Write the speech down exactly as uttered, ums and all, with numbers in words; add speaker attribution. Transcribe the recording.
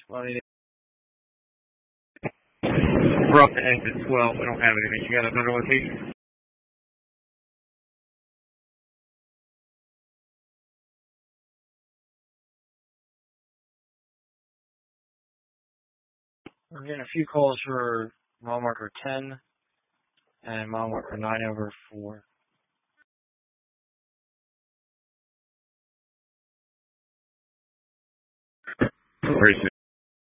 Speaker 1: Money. We're up to exit twelve. We don't have anything. You got another location? We're getting a few calls for mile marker ten and mile marker nine over four.
Speaker 2: Where's